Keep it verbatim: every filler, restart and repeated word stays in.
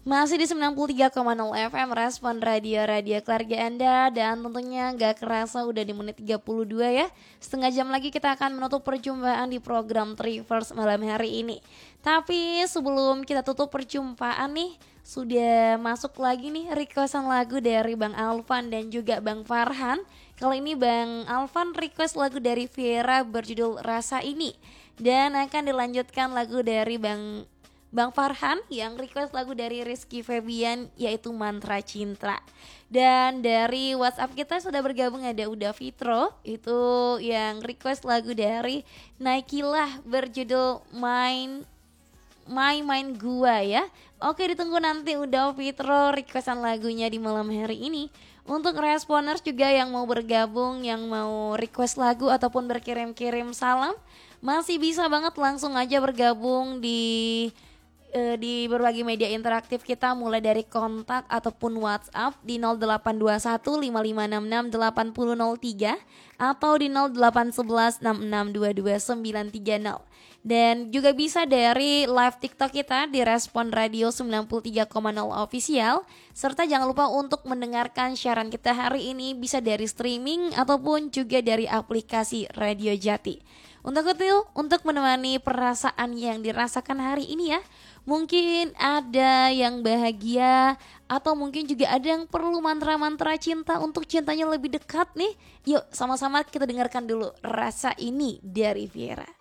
Masih di sembilan puluh tiga koma nol F M Respon Radio-Radio keluarga Anda. Dan tentunya gak kerasa udah di menit tiga puluh dua ya. Setengah jam lagi kita akan menutup perjumpaan di program Trivers malam hari ini. Tapi sebelum kita tutup perjumpaan nih, sudah masuk lagi nih requestan lagu dari Bang Alvan dan juga Bang Farhan. Kali ini Bang Alvan request lagu dari Viera berjudul Rasa Ini. Dan akan dilanjutkan lagu dari Bang Bang Farhan yang request lagu dari Rizky Febian yaitu Mantra Cinta. Dan dari WhatsApp kita sudah bergabung ada Uda Fitro, itu yang request lagu dari Naikilah berjudul Main My Mind Gua ya. Oke, ditunggu nanti Uda Fitro requestan lagunya di malam hari ini. Untuk responers juga yang mau bergabung, yang mau request lagu ataupun berkirim-kirim salam, masih bisa banget langsung aja bergabung di di berbagai media interaktif kita, mulai dari kontak ataupun WhatsApp di nol delapan dua satu lima lima enam enam delapan nol nol tiga atau di nol delapan satu satu enam enam dua dua sembilan tiga nol. Dan juga bisa dari live TikTok kita di Respon Radio sembilan puluh tiga koma nol Official. Serta jangan lupa untuk mendengarkan siaran kita hari ini bisa dari streaming ataupun juga dari aplikasi Radio Jati. Untuk itu, untuk menemani perasaan yang dirasakan hari ini ya, mungkin ada yang bahagia atau mungkin juga ada yang perlu mantra-mantra cinta untuk cintanya lebih dekat nih. Yuk sama-sama kita dengarkan dulu Rasa Ini dari Viera.